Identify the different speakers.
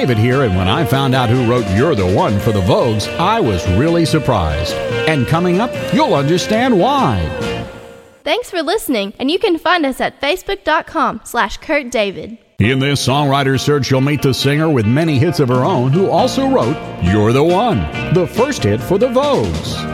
Speaker 1: David here, and when I found out who wrote You're the One for the Vogues, I was really surprised. And coming up, you'll understand why.
Speaker 2: Thanks for listening, and you can find us at facebook.com/Kurt David.
Speaker 1: In this songwriter search, you'll meet the singer with many hits of her own who also wrote You're the One, the first hit for the Vogues.